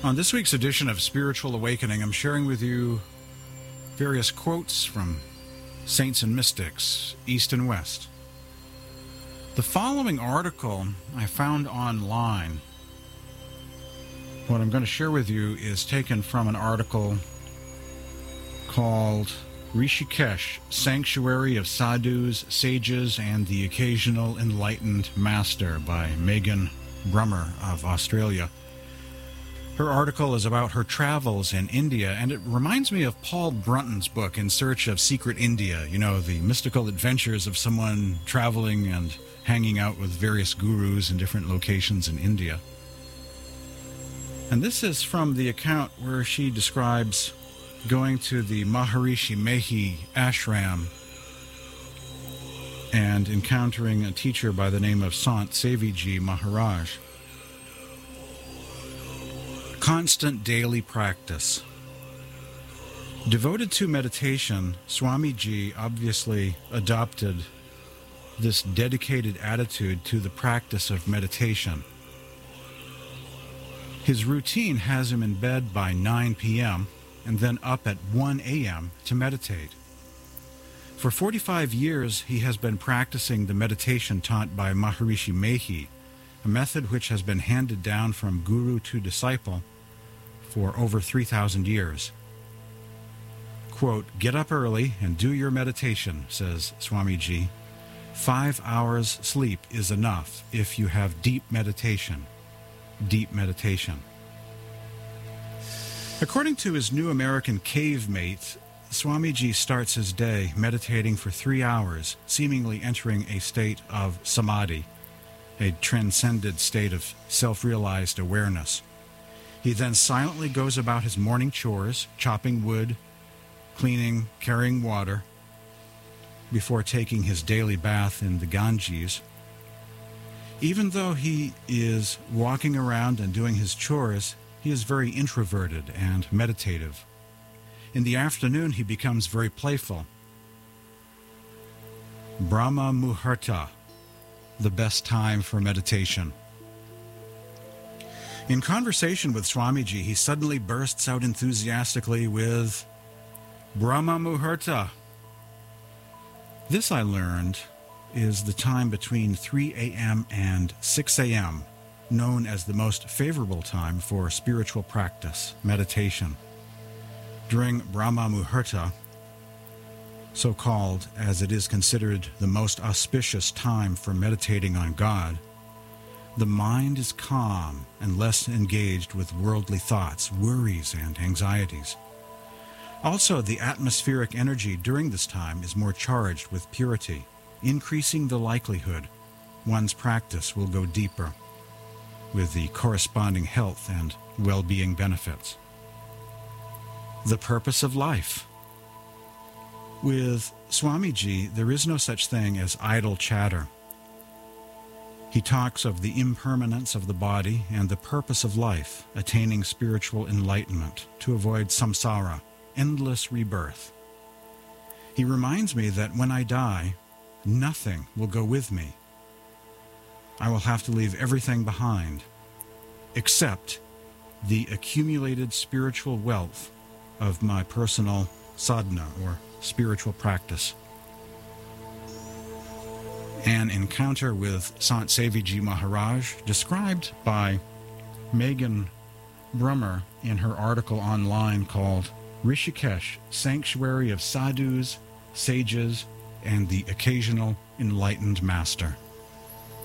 On this week's edition of Spiritual Awakening, I'm sharing with you various quotes from saints and mystics, East and West. The following article I found online. What I'm going to share with you is taken from an article called Rishikesh, Sanctuary of Sadhus, Sages, and the Occasional Enlightened Master by Megan Brummer of Australia. Her article is about her travels in India, and it reminds me of Paul Brunton's book, In Search of Secret India, the mystical adventures of someone traveling and hanging out with various gurus in different locations in India. And this is from the account where she describes going to the Maharishi Mehi ashram and encountering a teacher by the name of Sant Seviji Maharaj. Constant daily practice. Devoted to meditation, Swamiji obviously adopted this dedicated attitude to the practice of meditation. His routine has him in bed by 9 p.m. and then up at 1 a.m. to meditate. For 45 years, he has been practicing the meditation taught by Maharishi Mehi, a method which has been handed down from guru to disciple for over 3,000 years. Quote, "Get up early and do your meditation," says Swamiji. 5 hours sleep is enough if you have deep meditation. Deep meditation. According to his New American Cave Mate, Swamiji starts his day meditating for 3 hours, seemingly entering a state of samadhi, a transcended state of self-realized awareness. He then silently goes about his morning chores, chopping wood, cleaning, carrying water, before taking his daily bath in the Ganges. Even though he is walking around and doing his chores, he is very introverted and meditative. In the afternoon, he becomes very playful. Brahma Muhurta, the best time for meditation. In conversation with Swamiji, he suddenly bursts out enthusiastically with Brahma Muhurta. This, I learned, is the time between 3 a.m. and 6 a.m., known as the most favorable time for spiritual practice, meditation. During Brahma Muhurta, so called as it is considered the most auspicious time for meditating on God, the mind is calm and less engaged with worldly thoughts, worries, and anxieties. Also, the atmospheric energy during this time is more charged with purity, increasing the likelihood one's practice will go deeper, with the corresponding health and well-being benefits. The purpose of life. With Swamiji, there is no such thing as idle chatter. He talks of the impermanence of the body and the purpose of life, attaining spiritual enlightenment to avoid samsara, endless rebirth. He reminds me that when I die, nothing will go with me. I will have to leave everything behind, except the accumulated spiritual wealth of my personal sadhana, or spiritual practice. An encounter with Sant Seviji Maharaj, described by Megan Brummer in her article online called Rishikesh, Sanctuary of Sadhus, Sages, and the Occasional Enlightened Master.